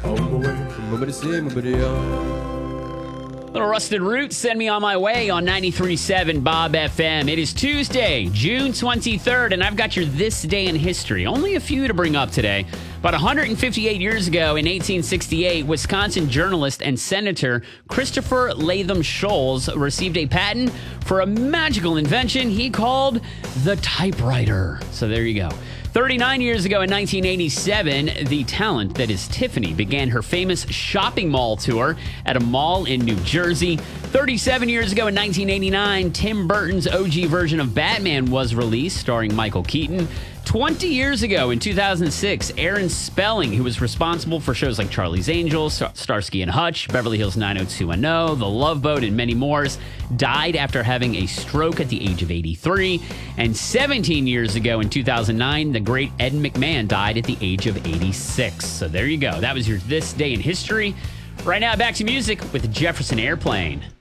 Little Rusted Roots, Send Me On My Way on 93.7 Bob FM. It is Tuesday, June 23rd, and I've got your This Day in History. Only a few to bring up today. About 158 years ago, in 1868, Wisconsin journalist and Senator Christopher Latham Scholes received a patent for a magical invention he called the typewriter. So there you go. 39 years ago in 1987, the talent that is Tiffany began her famous shopping mall tour at a mall in New Jersey. 37 years ago in 1989, Tim Burton's OG version of Batman was released, starring Michael Keaton. 20 years ago in 2006, Aaron Spelling, who was responsible for shows like Charlie's Angels, Starsky and Hutch, Beverly Hills 90210, The Love Boat, and many more, died after having a stroke at the age of 83. And 17 years ago in 2009, the great Ed McMahon died at the age of 86. So there you go. That was your This Day in History. Right now, back to music with Jefferson Airplane.